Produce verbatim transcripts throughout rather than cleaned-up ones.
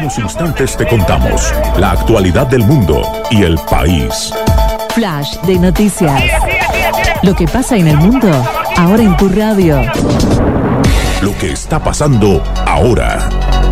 unos instantes te contamos la actualidad del mundo y el país. Flash de noticias. Lo que pasa en el mundo, ahora en tu radio. Lo que está pasando ahora.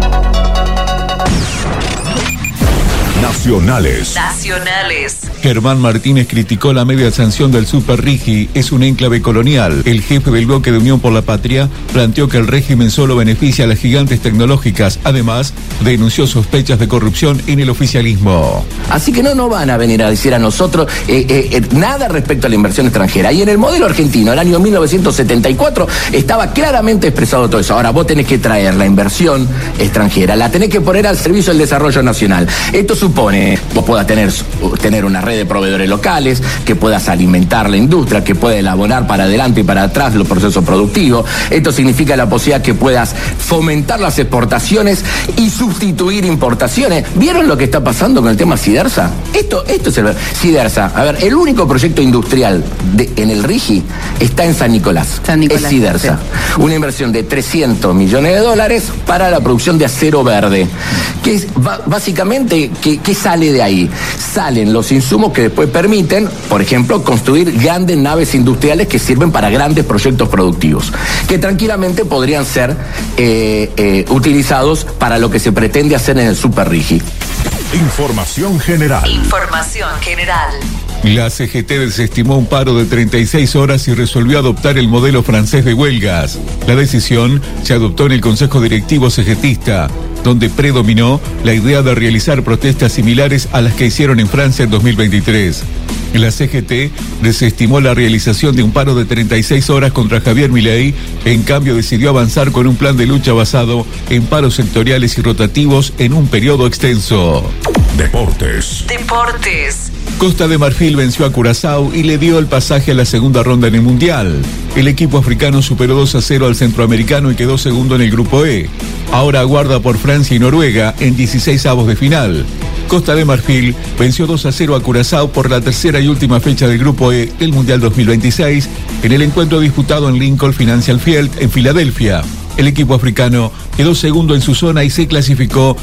Nacionales. Nacionales. Germán Martínez criticó la media sanción del Super Rigi, es un enclave colonial. El jefe del bloque de Unión por la Patria planteó que el régimen solo beneficia a las gigantes tecnológicas. Además, denunció sospechas de corrupción en el oficialismo. Así que no nos van a venir a decir a nosotros eh, eh, eh, nada respecto a la inversión extranjera. Y en el modelo argentino, el año mil novecientos setenta y cuatro, estaba claramente expresado todo eso. Ahora, vos tenés que traer la inversión extranjera, la tenés que poner al servicio del desarrollo nacional. Esto supone que vos puedas tener, tener una red de proveedores locales, que puedas alimentar la industria, que puedas elaborar para adelante y para atrás los procesos productivos. Esto significa la posibilidad que puedas fomentar las exportaciones y sustituir importaciones. ¿Vieron lo que está pasando con el tema Sidersa? Esto, esto es el... Sidersa, a ver, el único proyecto industrial de, en el Rigi está en San Nicolás. San Nicolás, es Sidersa. Sí. Una inversión de trescientos millones de dólares para la producción de acero verde. Que es básicamente, ¿qué, qué sale de ahí? Salen los insumos que después permiten, por ejemplo, construir grandes naves industriales que sirven para grandes proyectos productivos, que tranquilamente podrían ser eh, eh, utilizados para lo que se pretende hacer en el Super Rigi. Información general. Información general. La C G T desestimó un paro de treinta y seis horas y resolvió adoptar el modelo francés de huelgas. La decisión se adoptó en el Consejo Directivo cegetista, donde predominó la idea de realizar protestas similares a las que hicieron en Francia en dos mil veintitrés. La C G T desestimó la realización de un paro de treinta y seis horas contra Javier Milei, en cambio decidió avanzar con un plan de lucha basado en paros sectoriales y rotativos en un periodo extenso. Deportes. Deportes. Costa de Marfil venció a Curazao y le dio el pasaje a la segunda ronda en el Mundial. El equipo africano superó dos a cero al centroamericano y quedó segundo en el Grupo E. Ahora aguarda por Francia y Noruega en dieciseisavos de final. Costa de Marfil venció dos a cero a Curazao por la tercera y última fecha del Grupo E del Mundial dos mil veintiséis en el encuentro disputado en Lincoln Financial Field en Filadelfia. El equipo africano quedó segundo en su zona y se clasificó